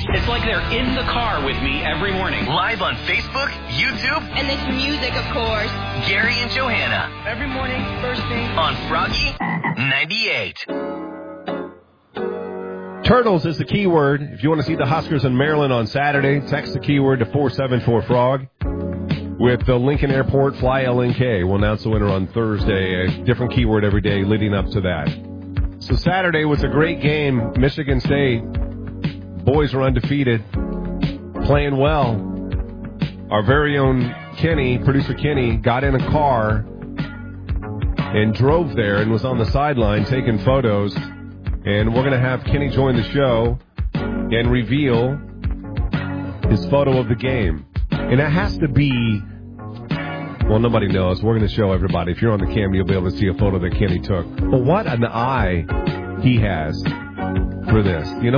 It's like they're in the car with me every morning. Live on Facebook, YouTube, and this music, of course. Gary and Johanna. Every morning, first thing. On Froggy 98. Turtles is the keyword. If you want to see the Huskers in Maryland on Saturday, text the keyword to 474-FROG. With the Lincoln Airport Fly LNK, we'll announce the winner on Thursday. A different keyword every day leading up to that. So Saturday was a great game. Michigan State, boys are undefeated, playing well. Our very own Kenny, producer Kenny, got in a car and drove there and was on the sideline taking photos. And we're going to have Kenny join the show and reveal his photo of the game. And it has to be, well, nobody knows. We're going to show everybody. If you're on the camera, you'll be able to see a photo that Kenny took. But what an eye he has for this. You know.